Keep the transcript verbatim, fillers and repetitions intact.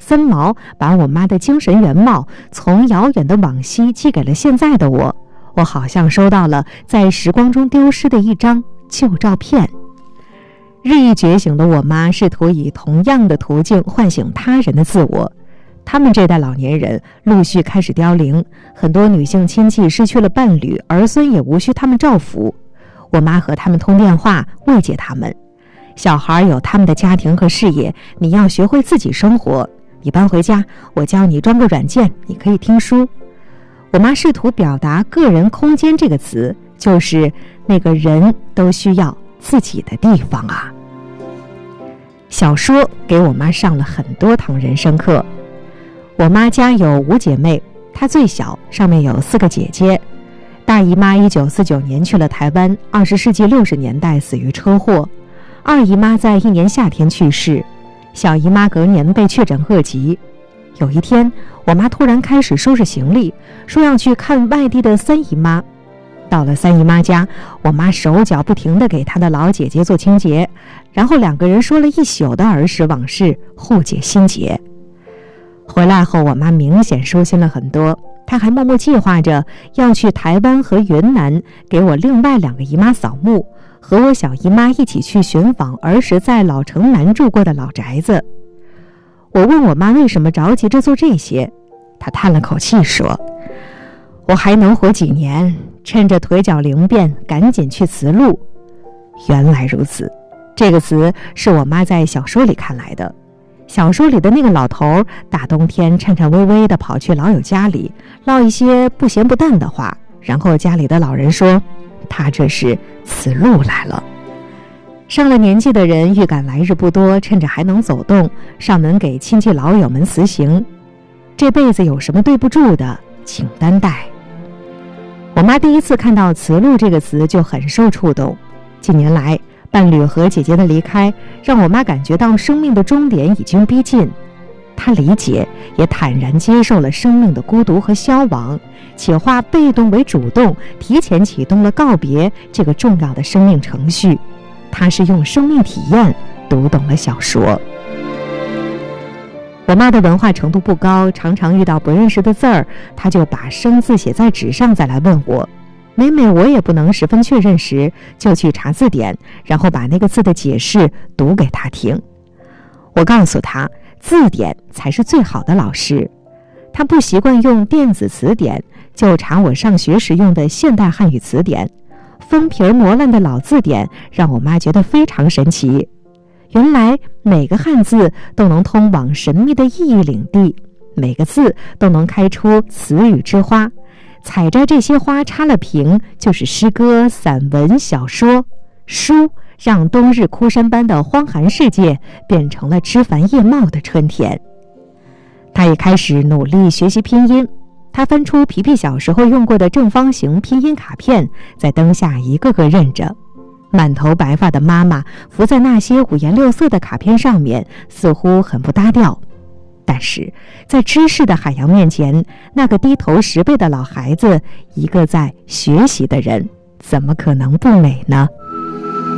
三毛把我妈的精神原貌从遥远的往昔寄给了现在的我，我好像收到了在时光中丢失的一张旧照片。日益觉醒的我妈试图以同样的途径唤醒他人的自我。他们这代老年人陆续开始凋零，很多女性亲戚失去了伴侣，儿孙也无需他们照拂。我妈和他们通电话，慰藉他们。小孩有他们的家庭和事业，你要学会自己生活。你搬回家，我教你装个软件，你可以听书。我妈试图表达个人空间这个词，就是那个人都需要自己的地方啊。小说给我妈上了很多堂人生课。我妈家有五姐妹，她最小，上面有四个姐姐。大姨妈一九四九年去了台湾，二十世纪六十年代死于车祸。二姨妈在一年夏天去世，小姨妈隔年被确诊恶疾。有一天，我妈突然开始收拾行李，说要去看外地的三姨妈。到了三姨妈家，我妈手脚不停地给她的老姐姐做清洁，然后两个人说了一宿的儿时往事，互解心结。回来后，我妈明显收心了很多，她还默默计划着要去台湾和云南给我另外两个姨妈扫墓，和我小姨妈一起去寻访儿时在老城南住过的老宅子。我问我妈为什么着急着做这些，她叹了口气说，我还能活几年，趁着腿脚灵便赶紧去辞路。原来如此，这个词是我妈在小说里看来的。小说里的那个老头大冬天颤颤巍巍地跑去老友家里唠一些不咸不淡的话，然后家里的老人说他这是辞路来了。上了年纪的人预感来日不多，趁着还能走动，上门给亲戚老友们辞行。这辈子有什么对不住的，请担待。我妈第一次看到辞路这个词就很受触动。近年来，伴侣和姐姐的离开让我妈感觉到生命的终点已经逼近。她理解也坦然接受了生命的孤独和消亡，且化被动为主动，提前启动了告别这个重要的生命程序。她是用生命体验读懂了小说。我妈的文化程度不高，常常遇到不认识的字儿，她就把生字写在纸上再来问我。每每我也不能十分确认时，就去查字典，然后把那个字的解释读给她听。我告诉她，字典才是最好的老师。她不习惯用电子词典，就查我上学时用的现代汉语词典。封皮磨烂的老字典让我妈觉得非常神奇。原来每个汉字都能通往神秘的意义领地，每个字都能开出词语之花。采摘这些花插了屏，就是诗歌、散文、小说、书，让冬日枯山般的荒寒世界变成了枝繁叶茂的春天。他也开始努力学习拼音，他翻出皮皮小时候用过的正方形拼音卡片，在灯下一个个认着。满头白发的妈妈浮在那些五颜六色的卡片上面，似乎很不搭调。但是在知识的海洋面前，那个低头十倍的老孩子，一个在学习的人，怎么可能不美呢？